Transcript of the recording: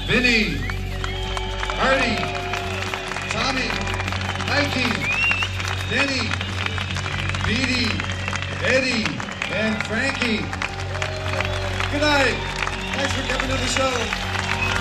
Vinny, Artie, Tommy, Mikey, Denny, Petey, Eddie, and Frankie. Good night. Thanks for coming to the show.